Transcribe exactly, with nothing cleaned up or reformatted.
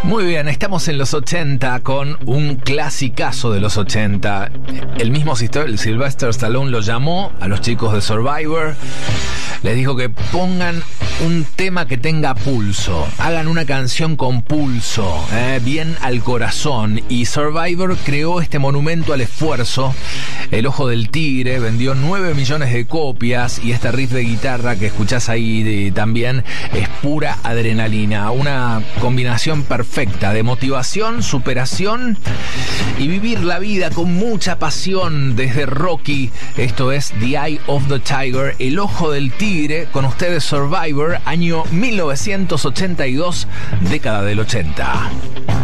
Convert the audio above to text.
Muy bien, estamos en los ochenta con un clasicazo de los ochenta. El mismo Sylvester Stallone lo llamó a los chicos de Survivor. Les dijo que pongan un tema que tenga pulso, hagan una canción con pulso, eh, bien al corazón. Y Survivor creó este monumento al esfuerzo. El Ojo del Tigre vendió nueve millones de copias y este riff de guitarra que escuchás ahí de, también es pura adrenalina. Una combinación perfecta de motivación, superación y vivir la vida con mucha pasión desde Rocky. Esto es The Eye of the Tiger, El Ojo del Tigre, con ustedes Survivor, año mil novecientos ochenta y dos, década del ochenta.